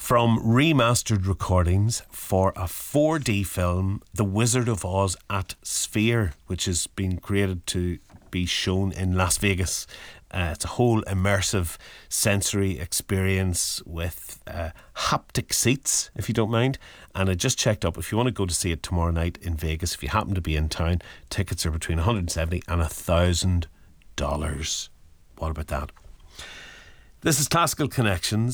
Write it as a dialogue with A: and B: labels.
A: from remastered recordings for a 4D film, The Wizard of Oz at Sphere, which has been created to be shown in Las Vegas. It's a whole immersive sensory experience with haptic seats, if you don't mind. And I just checked up, if you want to go to see it tomorrow night in Vegas, if you happen to be in town, tickets are between $170 and $1,000. What about that? This is Classical Connections.